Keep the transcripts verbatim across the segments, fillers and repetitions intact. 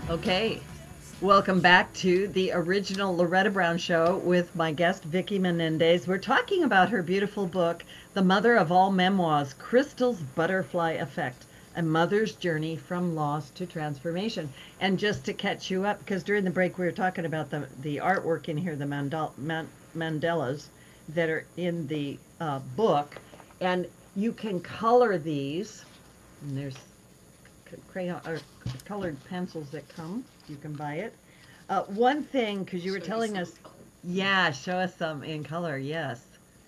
Okay, welcome back to the original Loretta Brown Show with my guest Vicky Menendez. We're talking about her beautiful book, The Mother of All Memoirs, Crystal's Butterfly Effect, A Mother's Journey from Loss to Transformation. And just to catch you up, because during the break we were talking about the, the artwork in here, the mandal- man- mandalas that are in the uh, book, and you can color these, and there's crayon or colored pencils that come. You can buy it. Uh, one thing, because you were Show you telling some us, color. yeah, show us some in color. Yes,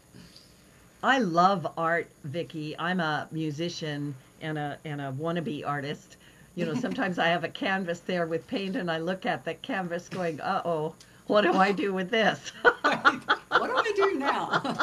I love art, Vicky. I'm a musician and a and a wannabe artist. You know, sometimes I have a canvas there with paint, and I look at the canvas, going, "Uh oh, what do I do with this?" Right. What do I do now?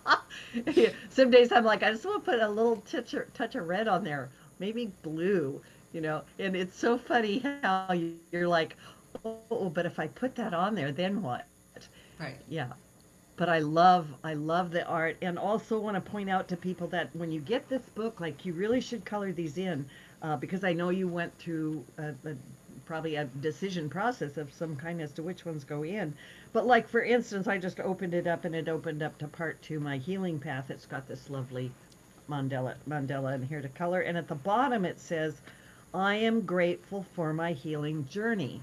Some days I'm like, I just want to put a little touch of, touch of red on there, maybe blue, you know. And it's so funny how you're like, oh, but if I put that on there, then what? Right. Yeah. But I love, I love the art, and also want to point out to people that when you get this book, like you really should color these in, uh, because I know you went through a, a, probably a decision process of some kind as to which ones go in. But like for instance, I just opened it up and it opened up to part two, my healing path. It's got this lovely mandala mandala in here to color, and at the bottom it says, "I am grateful for my healing journey."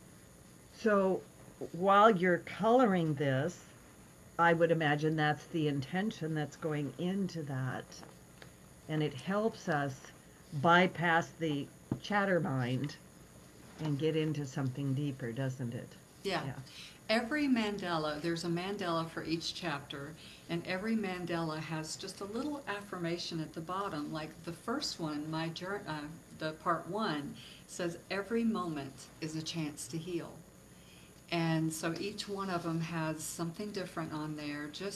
So while you're coloring this, I would imagine that's the intention that's going into that. And it helps us bypass the chatter mind and get into something deeper, doesn't it? Yeah. Yeah. Every mandala, there's a mandala for each chapter, and every mandala has just a little affirmation at the bottom. Like the first one, my jour- uh, the part one says, "Every moment is a chance to heal." And so each one of them has something different on there, just